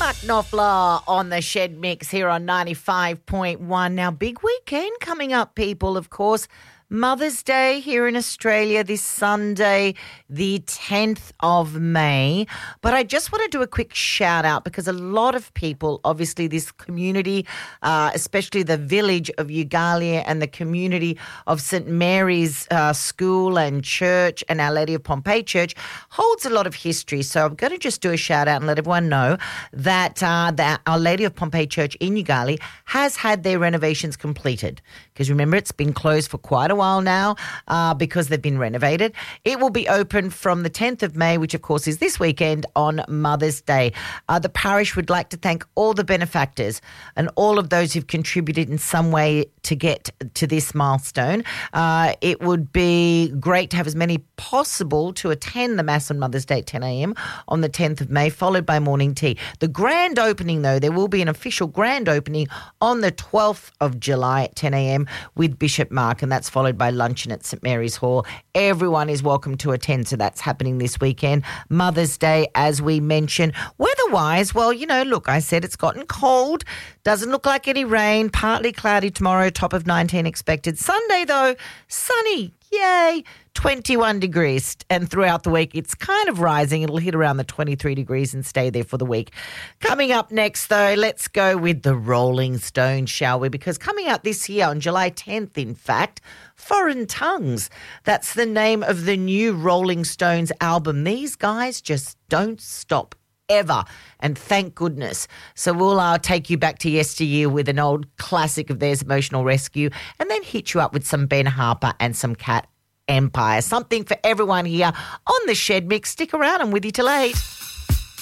Mark Knopfler on the Shed Mix here on 95.1. Now, big weekend coming up, people, of course. Mother's Day here in Australia this Sunday, the 10th of May. But I just want to do a quick shout out because a lot of people, obviously this community, especially the village of Eugalia and the community of St. Mary's School and Church and Our Lady of Pompeii Church holds a lot of history. So I'm going to just do a shout out and let everyone know that Our Lady of Pompeii Church in Eugalia has had their renovations completed. Because remember, it's been closed for quite a while now because they've been renovated. It will be open from the 10th of May, which of course is this weekend on Mother's Day. The parish would like to thank all the benefactors and all of those who've contributed in some way to get to this milestone. It would be great to have as many possible to attend the Mass on Mother's Day at 10 a.m. on the 10th of May, followed by morning tea. The grand opening, though, there will be an official grand opening on the 12th of July at 10 a.m. with Bishop Mark, and that's followed by luncheon at St. Mary's Hall. Everyone is welcome to attend, so that's happening this weekend. Mother's Day, as we mentioned. Weather-wise, well, look, I said it's gotten cold. Doesn't look like any rain. Partly cloudy tomorrow, top of 19 expected. Sunday, though, sunny. Yay, 21 degrees. And throughout the week, it's kind of rising. It'll hit around the 23 degrees and stay there for the week. Coming up next, though, let's go with the Rolling Stones, shall we? Because coming out this year, on July 10th, in fact, Foreign Tongues. That's the name of the new Rolling Stones album. These guys just don't stop ever, and thank goodness. So we'll take you back to yesteryear with an old classic of theirs, Emotional Rescue, and then hit you up with some Ben Harper and some Cat Empire. Something for everyone here on the Shed Mix. Stick around, I'm with you till 8.